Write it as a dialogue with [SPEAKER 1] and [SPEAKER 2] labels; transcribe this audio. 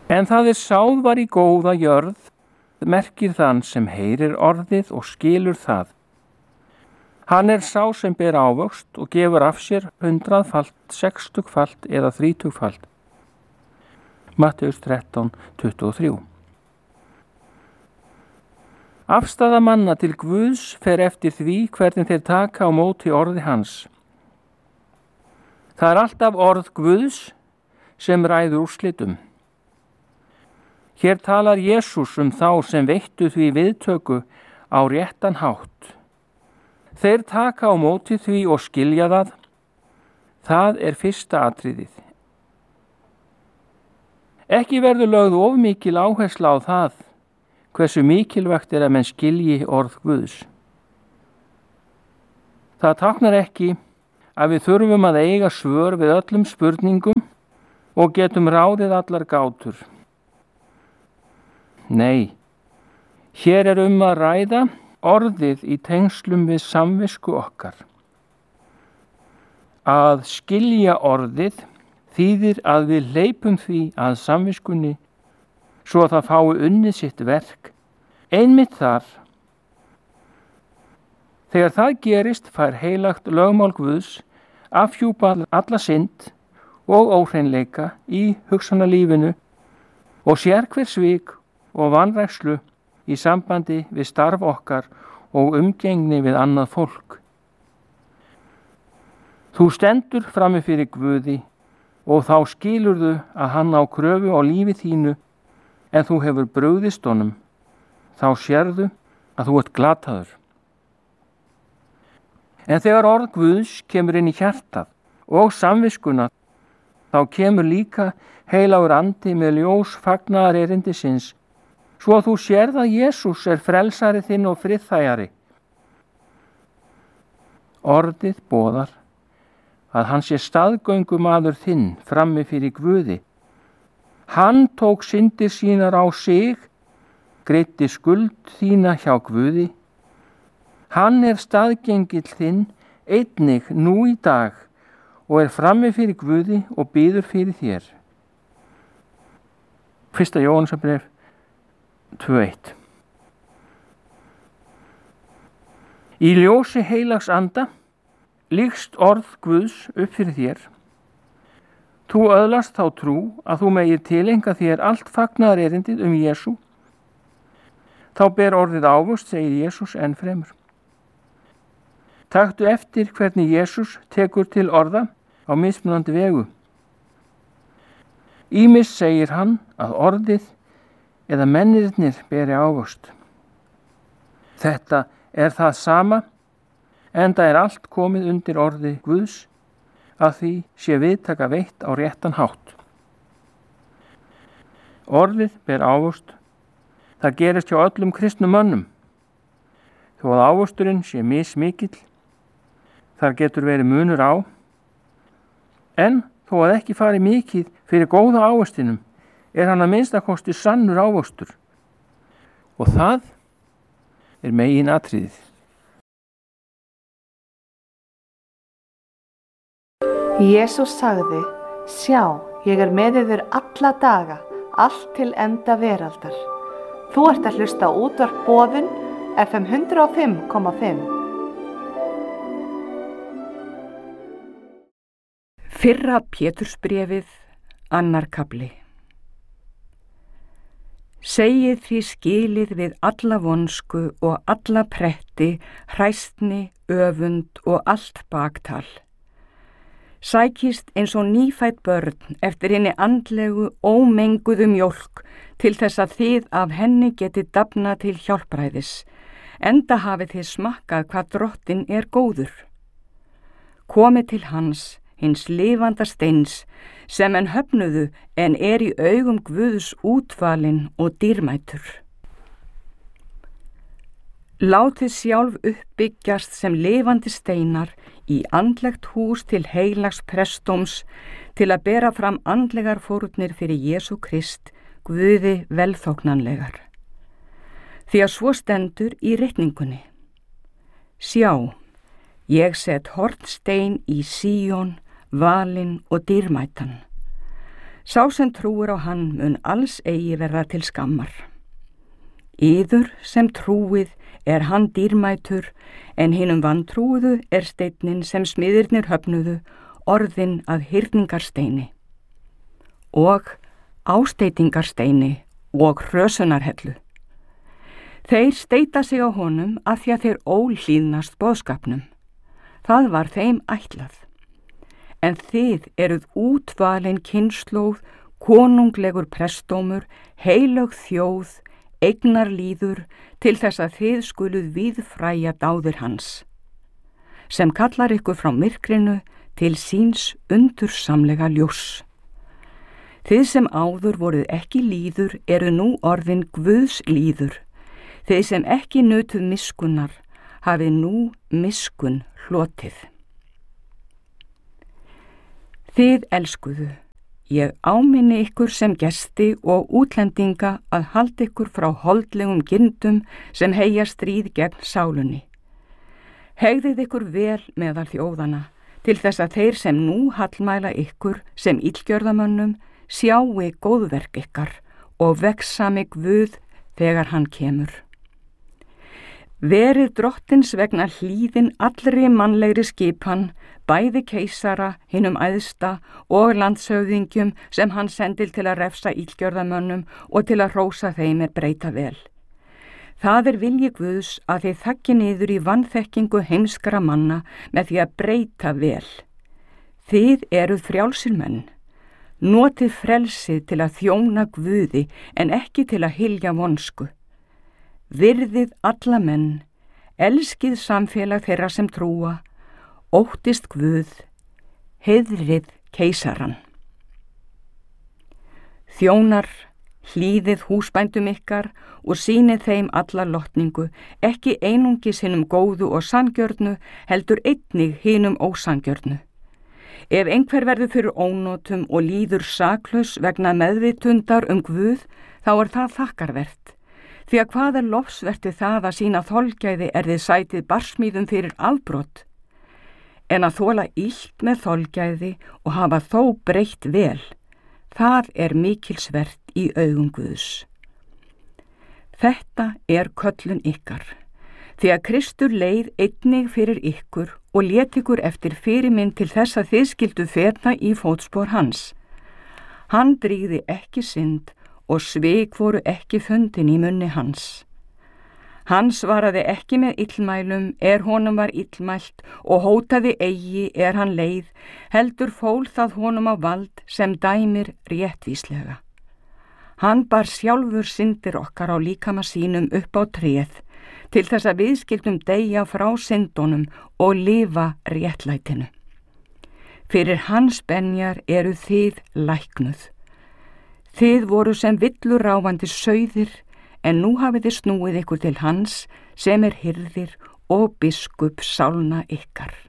[SPEAKER 1] En það sáð var í góða jörð, merkir þann sem heyrir orðið og skilur það. Hann sá sem ber ávöxt og gefur af sér 100-falt, 60-falt eða 30-falt. Matteus 13:23. Afstaða manna til Guðs fer eftir því hvernig þeir taka á móti orði hans. Það alltaf orð Guðs sem ræður úrslitum. Hér talar Jesús þá sem veittu því viðtöku á réttan hátt. Þeir taka á móti því og skilja það. Það fyrsta atriðið. Ekki verður lögð of mikil áhersla á það hversu mikilvægt að menn skilji orð Guðs. Það táknar ekki að við þurfum að eiga svör við öllum spurningum og getum ráðið allar gátur. Nei, hér að ræða orðið í tengslum við samvisku okkar. Að skilja orðið þýðir að við hleypum því að samviskunni svo að það fái unnið sitt verk einmitt þar. Þegar það gerist fær heilagt lögmál Guðs afhjúpa alla synd og óhreinleika í hugsanalífinu og sér hver svik og vanrækslu í sambandi við starf okkar og umgengni við annað fólk. Þú stendur frammi fyrir Guði og þá skilurðu að hann á kröfu á lífi þínu en þú hefur brugðist honum. Þá sérðu að þú ert glataður. En þegar orð Guðs kemur inn í hjartað og samviskuna, þá kemur líka heilagur andi með ljós fagnaðar erindisins, svo að þú sérð að Jesús frelsari þinn og friðþægari. Orðið boðar að hann sé staðgöngumaður þinn frammi fyrir Guði. Hann tók syndir sínar á sig, greiddi skuld þína hjá Guði. Hann staðgengill þinn einnig nú í dag og frammi fyrir Guði og biður fyrir þér. 1. Jóhannesarbréf 2:1. Í ljósi heilags anda lýkst orð Guðs upp fyrir þér. Þú öðlast þá trú að þú megir tileinka þér allt fagnaðarerindið Jesú. Þá ber orðið ávöxt, segir Jesús enn fremur. Taktu eftir hvernig Jesús tekur til orða á mismunandi vegu. Ýmist segir hann að orðið eða mennirnir beri ávöxt. Þetta það sama, enda allt komið undir orði Guðs, að því sé viðtaka veitt á réttan hátt. Orðið ber ávöxt. Það gerist hjá öllum kristnum mönnum. Þó að ávöxturinn sé mismikill, þar getur verið munur á, en þó að ekki fari mikið fyrir góða ávöxtinum, hann að minnstakosti sannur ávöxtur. Og það megin atriðið.
[SPEAKER 2] Jesús sagði, sjá, ég með yður alla daga, allt til enda veraldar. Þú ert að hlusta á útvarp Boðun, FM 105,5.
[SPEAKER 3] Fyrra Pétursbréfið, 2. kafli. Segið því skilið við alla vonsku og alla pretti, hræstni, öfund og allt baktal. Sækist eins og nýfædd börn eftir hinni andlegu, ómenguðu mjólk til þess að þið af henni geti dafnað til hjálpræðis, enda hafið þið smakkað hvað Drottinn góður. Komið til hans, hins lifanda steins, sem en höfnuðu en í augum Guðs útvalinn og dýrmætur. Látið sjálf uppbyggjast sem lifandi steinar í andlegt hús til heilags prestóms til að bera fram andlegar fórnir fyrir Jesú Krist, Guði velþóknanlegar. Því að svo stendur í ritningunni. Sjá, ég set hornstein í Síón, valinn og dýrmætan. Sá sem trúir á hann mun alls eigi verða til skammar. Yður sem trúið er hann dýrmætur, en hinum vantrúuðu er steinninn sem smiðirnir höfnuðu, orðin að hyrningarsteini og ásteitingarsteini og hrösunarhellu. Þeir steita sig á honum af því að þeir ólíðnast boðskapnum. Það var þeim ætlað. En þið eruð útvalin kynslóð, konunglegur prestómur, heilög þjóð, eignarlýður, til þess að þið skuluð víðfræja dáðir hans, sem kallar ykkur frá myrkrinu til síns undursamlega ljós. Þið sem áður voruð ekki lýður eru nú orðin Guðs lýður. Þið sem ekki nutuð miskunnar hafið nú miskun hlotið. Þið elskuðu, ég áminni ykkur sem gesti og útlendinga að halda ykkur frá holdlegum gindum sem heyja stríð gegn sálunni. Hegðið ykkur vel meðal þjóðana, til þess að þeir sem nú hallmæla ykkur sem illgjörðamönnum sjái góðverk ykkar og vegsami Guð þegar hann kemur. Verið drottins vegna hlýðin allri mannlegri skipan, bæði keisara, hinum æðsta og landshöfðingjum sem hann sendil til að refsa illgjörðamönnum og til að hrósa þeim breyta vel. Það vilji Guðs að þið þaggi niður í vanþekkingu heimskra manna með því að breyta vel. Þið eruð frjálsir menn. Notið frelsið til að þjóna Guði en ekki til að hylja vonsku. Virðið alla menn, elskið samfélag þeirra sem trúa, óttist Guð, heiðrið keisaran. Þjónar, hlýðið húsbændum ykkar og sýnið þeim alla lotningu, ekki einungis hinum góðu og sanngjörnu, heldur einnig hinum ósanngjörnu. Ef einhver verður fyrir ónotum og líður saklaus vegna meðvitundar Guð, þá það þakkarvert. Því að hvað lofsverti það að sína þolgæði þið sætið barsmíðum fyrir afbrot, en að þola illt með þolgæði og hafa þó breytt vel, það mikilsvert í augum Guðs. Þetta köllun ykkar, því að Kristur leið einnig fyrir ykkur og lét ykkur eftir fyrirmynd til þess að þið skyldu feta í fótspor hans. Hann drýgði ekki synd og svik voru ekki fundin í munni hans. Hann svaraði ekki með illmælum honum var illmælt og hótaði eigi hann leið, heldur fól það honum á vald sem dæmir réttvíslega. Hann bar sjálfur syndir okkar á líkama sínum upp á tréð, til þess að við skildum deyja frá syndunum og lifa réttlætinu. Fyrir hans benjar eru þið læknuð. Þið voru sem villur ráfandi sauðir, en nú hafið þið snúið ykkur til hans sem hirðir og biskup sálna ykkar.